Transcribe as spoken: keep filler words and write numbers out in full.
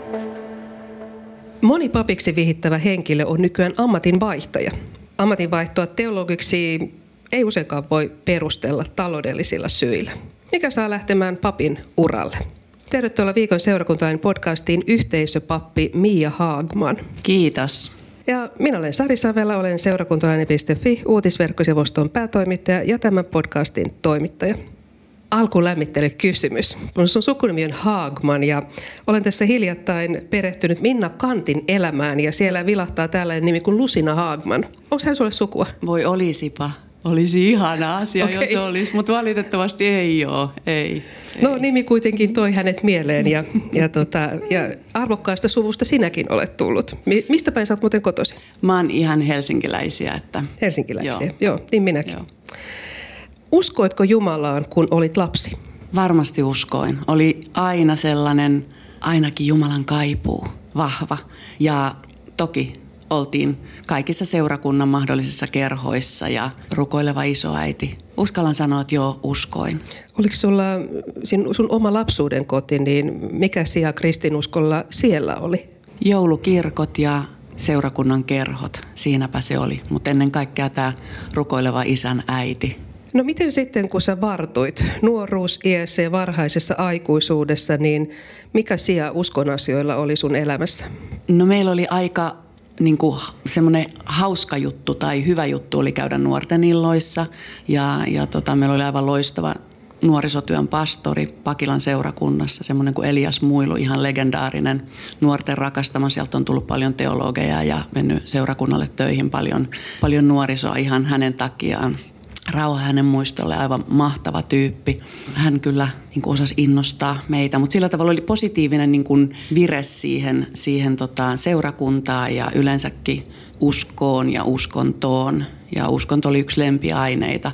Moni papiksi vihittävä henkilö on nykyään ammatinvaihtaja. Ammatinvaihtoa teologiksi ei useinkaan voi perustella taloudellisilla syillä, mikä saa lähtemään papin uralle. Tervetuloa Viikon seurakuntalainen podcastiin yhteisöpappi Mia Haagman. Kiitos. Ja minä olen Sari Savela, olen seurakuntalainen piste fi uutisverkkosivuston päätoimittaja ja tämän podcastin toimittaja. Alkulämmittelykysymys. Sun sukunimi on Haagman ja olen tässä hiljattain perehtynyt Minna Kantin elämään ja siellä vilahtaa tällainen nimi kuin Lucina Haagman. Onko hän sulle sukua? Voi olisipa. Olisi ihana asia, okay. Jos olisi, mutta valitettavasti ei ole. Ei. No nimi kuitenkin toi hänet mieleen ja, ja, tota, ja arvokkaasta suvusta sinäkin olet tullut. Mistä päin sä oot muuten kotoisin? Mä oon ihan helsinkiläisiä. Että... Helsinkiläisiä, joo, joo niin minäkin. Joo. Uskoitko Jumalaan, kun olit lapsi? Varmasti uskoin. Oli aina sellainen, ainakin Jumalan kaipuu, vahva. Ja toki oltiin kaikissa seurakunnan mahdollisissa kerhoissa ja rukoileva isoäiti. Uskallan sanoa, että joo, uskoin. Oliko sulla sun oma lapsuuden koti, niin mikä sija kristinuskolla siellä oli? Joulukirkot ja seurakunnan kerhot, siinäpä se oli. Mutta ennen kaikkea tämä rukoileva isän äiti. No miten sitten, kun sä vartuit nuoruusiässä ja varhaisessa aikuisuudessa, niin mikä sija uskon asioilla oli sun elämässä? No meillä oli aika niin kuin semmoinen hauska juttu tai hyvä juttu oli käydä nuorten illoissa ja, ja tota, meillä oli aivan loistava nuorisotyön pastori Pakilan seurakunnassa, semmoinen kuin Elias Muilu, ihan legendaarinen nuorten rakastama. Sieltä on tullut paljon teologeja ja mennyt seurakunnalle töihin paljon, paljon nuorisoa ihan hänen takiaan. Rauha hänen muistolle, aivan mahtava tyyppi. Hän kyllä niin kuin osasi innostaa meitä, mutta sillä tavalla oli positiivinen niin kuin vire siihen, siihen tota, seurakuntaan ja yleensäkin uskoon ja uskontoon. Ja uskonto oli yksi lempiaineita.